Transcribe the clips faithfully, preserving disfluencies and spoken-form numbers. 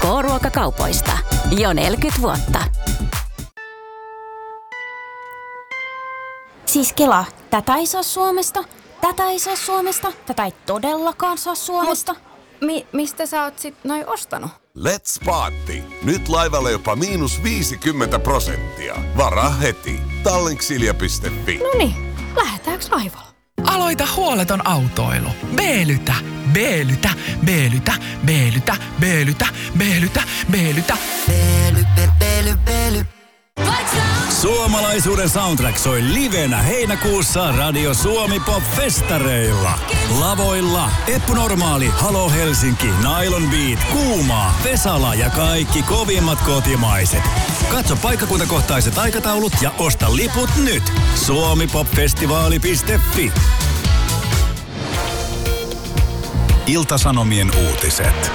K-ruokakaupoista. Jo neljäkymmentä vuotta. Siis Kela, tätä ei saa Suomesta, tätä ei saa Suomesta, tätä ei todellakaan saa Suomesta. Mi- mistä sä oot sit noi ostanut? Let's Party. Nyt laivalla jopa miinus viisikymmentä prosenttia. Varaa heti. Tallinksilja piste fi. Noniin, lähdetäänkö laivalla? Aloita huoleton autoilu. B-lytä, B-lytä, B-lytä, B-lytä, B-lytä, B-lytä, B-lytä. Beely, be, beely, beely. Suomalaisuuden soundtrack soi livenä heinäkuussa Radio Suomi Pop-festareilla. Lavoilla Eppu Normaali, Halo Helsinki, Nylon Beat, Kuumaa, Vesala ja kaikki kovimmat kotimaiset. Katso paikkakuntakohtaiset aikataulut ja osta liput nyt. suomipopfestivaali piste fi. Ilta-Sanomien uutiset.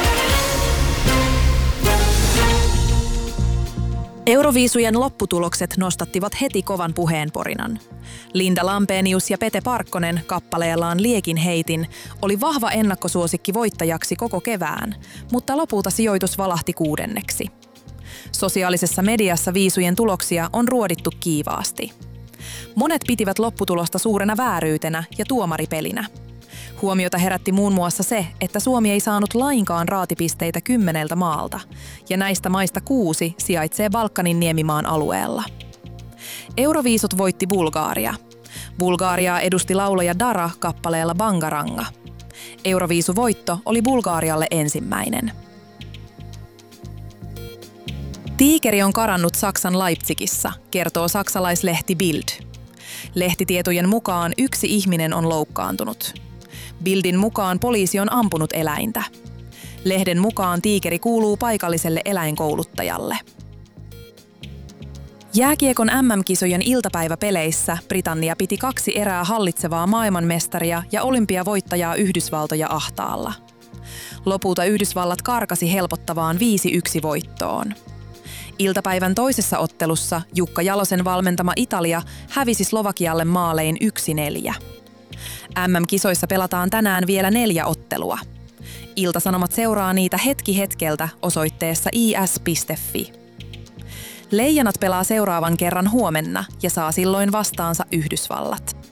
Euroviisujen lopputulokset nostattivat heti kovan puheenporinan. Linda Lampenius ja Pete Parkkonen kappaleellaan Liekin heitin oli vahva ennakkosuosikki voittajaksi koko kevään, mutta lopulta sijoitus valahti kuudenneksi. Sosiaalisessa mediassa viisujen tuloksia on ruodittu kiivaasti. Monet pitivät lopputulosta suurena vääryytenä ja tuomaripelinä. Huomiota herätti muun muassa se, että Suomi ei saanut lainkaan raatipisteitä kymmeneltä maalta, ja näistä maista kuusi sijaitsee Balkanin niemimaan alueella. Euroviisut voitti Bulgaria. Bulgariaa edusti laulaja Dara kappaleella Bangaranga. Euroviisuvoitto oli Bulgarialle ensimmäinen. Tiikeri on karannut Saksan Leipzigissä, kertoo saksalaislehti Bild. Lehtitietojen mukaan yksi ihminen on loukkaantunut. Bildin mukaan poliisi on ampunut eläintä. Lehden mukaan tiikeri kuuluu paikalliselle eläinkouluttajalle. Jääkiekon M M-kisojen iltapäiväpeleissä Britannia piti kaksi erää hallitsevaa maailmanmestaria ja olympiavoittajaa Yhdysvaltoja ahtaalla. Lopulta Yhdysvallat karkasi helpottavaan viisi yksi voittoon. Iltapäivän toisessa ottelussa Jukka Jalosen valmentama Italia hävisi Slovakialle maalein yksi neljä. M M-kisoissa pelataan tänään vielä neljä ottelua. Ilta-Sanomat seuraa niitä hetki hetkeltä osoitteessa i s piste fi. Leijonat pelaa seuraavan kerran huomenna ja saa silloin vastaansa Yhdysvallat.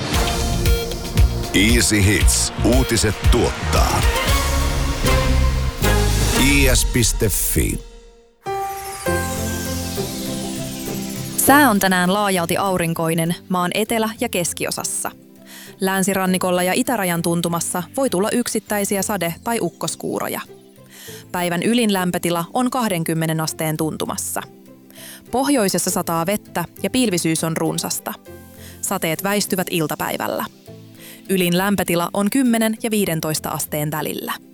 Easy Hits. Uutiset tuottaa. i s piste fi. Sää on tänään laajalti aurinkoinen maan etelä- ja keskiosassa. Länsirannikolla ja itärajan tuntumassa voi tulla yksittäisiä sade- tai ukkoskuuroja. Päivän ylin lämpötila on kaksikymmentä asteen tuntumassa. Pohjoisessa sataa vettä ja pilvisyys on runsasta. Sateet väistyvät iltapäivällä. Ylin lämpötila on kymmenen ja viisitoista asteen välillä.